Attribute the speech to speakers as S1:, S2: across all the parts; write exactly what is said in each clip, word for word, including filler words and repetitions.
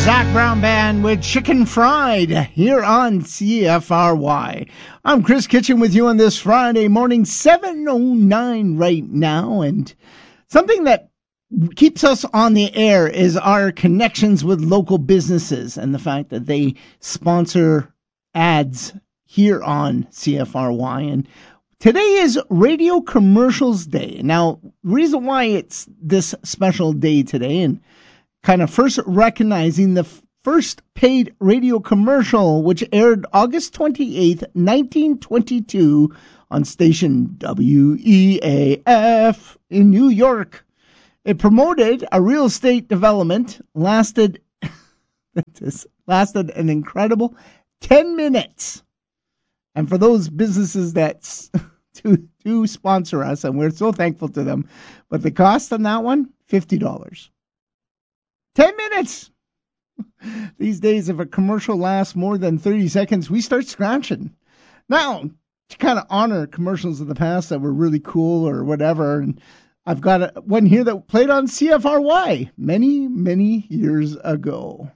S1: Zac Brown Band with Chicken Fried here on C F R Y. I'm Chris Kitchen with you on this Friday morning, seven oh nine right now. And something that keeps us on the air is our connections with local businesses and the fact that they sponsor ads here on C F R Y. And today is Radio Commercials Day. Now, the reason why it's this special day today, and kind of first recognizing the f- first paid radio commercial, which aired August twenty-eighth, nineteen twenty-two on station W E A F in New York. It promoted a real estate development, lasted, lasted an incredible ten minutes. And for those businesses that do, do sponsor us, and we're so thankful to them, but the cost on that one, fifty dollars. ten minutes. These days, if a commercial lasts more than thirty seconds, we start scratching. Now, to kind of honor commercials of the past that were really cool or whatever, and I've got a, one here that played on C F R Y many, many years ago.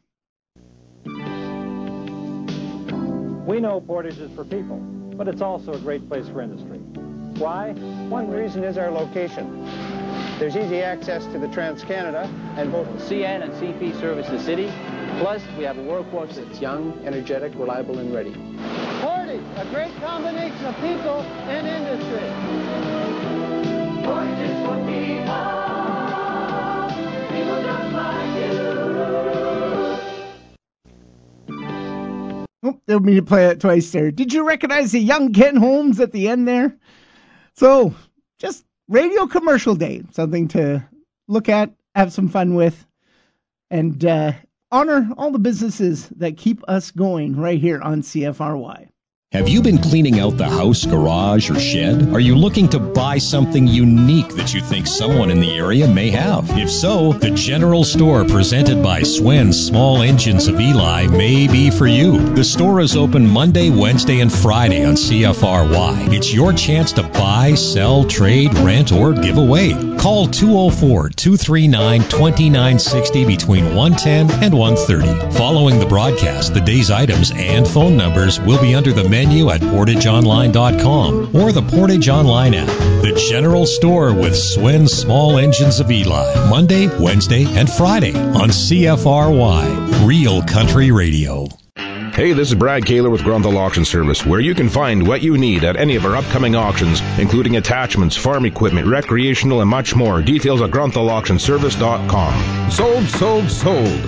S2: We know Portage is for people, but it's also a great place for industry. Why? One reason is our location. There's easy access to the Trans-Canada, and both
S3: C N and C P service the city. Plus, we have a workforce that's young, energetic, reliable, and ready.
S4: Portage, a great combination of people and industry.
S5: Portage is for people, people just like you.
S1: Oh, didn't mean to play it twice there. Did you recognize the young Ken Holmes at the end there? So, just Radio Commercial Day, something to look at, have some fun with, and uh, honor all the businesses that keep us going right here on C F R Y.
S6: Have you been cleaning out the house, garage, or shed? Are you looking to buy something unique that you think someone in the area may have? If so, the General Store presented by Swen's Small Engines of Eli may be for you. The store is open Monday, Wednesday, and Friday on C F R Y. It's your chance to buy, sell, trade, rent, or give away. Call two oh four, two three nine, two nine six oh between one ten and one thirty. Following the broadcast, the day's items and phone numbers will be under the menu at portage online dot com or the Portage Online app. The General Store with Swen's Small Engines of Eli, Monday, Wednesday, and Friday on C F R Y, Real Country Radio.
S7: Hey, this is Brad Kaler with Grunthal Auction Service, where you can find what you need at any of our upcoming auctions, including attachments, farm equipment, recreational, and much more. Details at grunthal auction service dot com. Sold, sold, sold.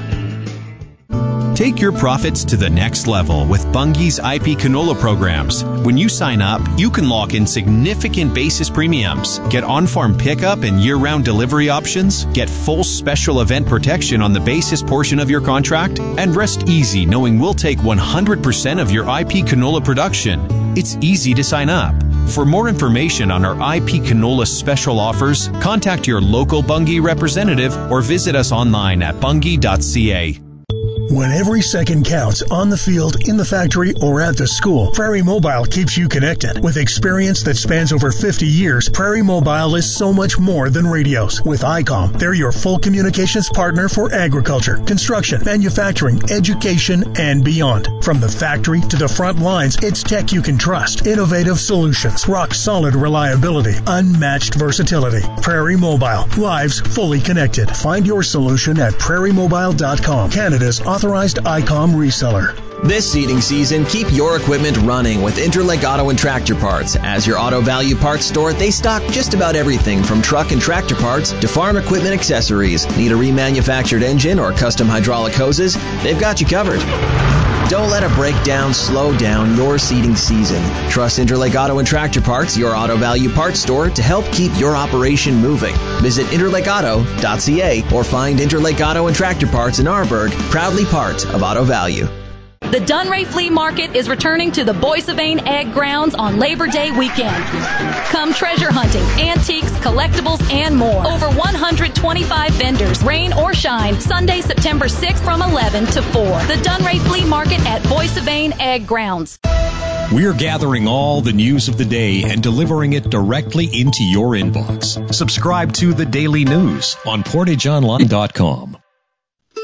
S8: Take your profits to the next level with Bunge's I P canola programs. When you sign up, you can lock in significant basis premiums, get on-farm pickup and year-round delivery options, get full special event protection on the basis portion of your contract, and rest easy knowing we'll take one hundred percent of your I P canola production. It's easy to sign up. For more information on our I P canola special offers, contact your local Bunge representative or visit us online at bunge dot c a.
S9: When every second counts on the field, in the factory, or at the school, Prairie Mobile keeps you connected. With experience that spans over fifty years, Prairie Mobile is so much more than radios. With I COM, they're your full communications partner for agriculture, construction, manufacturing, education, and beyond. From the factory to the front lines, it's tech you can trust. Innovative solutions, rock-solid reliability, unmatched versatility. Prairie Mobile, lives fully connected. Find your solution at prairie mobile dot com, Canada's authorized I COM reseller.
S10: This seeding season, keep your equipment running with Interlake Auto and Tractor Parts. As your Auto Value Parts store, they stock just about everything from truck and tractor parts to farm equipment accessories. Need a remanufactured engine or custom hydraulic hoses? They've got you covered. Don't let a breakdown slow down your seeding season. Trust Interlake Auto and Tractor Parts, your Auto Value Parts store, to help keep your operation moving. Visit interlake auto dot c a or find Interlake Auto and Tractor Parts in Arborg, proudly part of Auto Value.
S11: The Dunray Flea Market is returning to the Boissevain Ag Grounds on Labor Day weekend. Come treasure hunting, antiques, collectibles, and more. Over one hundred twenty-five vendors, rain or shine, Sunday, September sixth from eleven to four. The Dunray Flea Market at Boissevain Ag Grounds.
S6: We're gathering all the news of the day and delivering it directly into your inbox. Subscribe to the Daily News on portage online dot com.